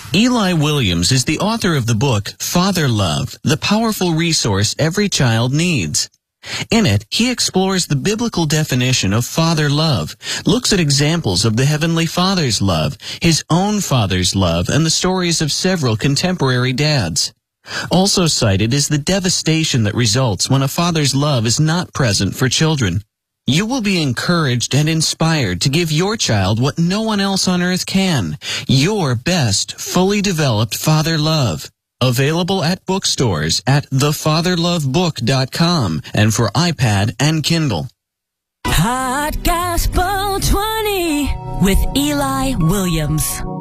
Eli Williams is the author of the book Father Love, the powerful resource every child needs. In it, he explores the biblical definition of father love, looks at examples of the Heavenly Father's love, his own father's love, and the stories of several contemporary dads. Also cited is the devastation that results when a father's love is not present for children. You will be encouraged and inspired to give your child what no one else on earth can, your best, fully developed father love. Available at bookstores at thefatherlovebook.com and for iPad and Kindle. Hot Gospel 20 with Eli Williams.